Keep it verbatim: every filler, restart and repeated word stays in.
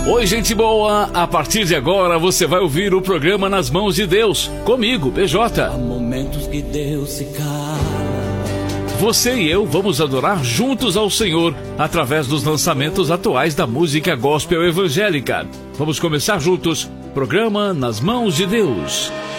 Oi, gente boa! A partir de agora você vai ouvir o programa Nas Mãos de Deus, comigo, B J. Há momentos que Deus se cala. Você e eu vamos adorar juntos ao Senhor através dos lançamentos atuais da música gospel evangélica. Vamos começar juntos, programa Nas Mãos de Deus.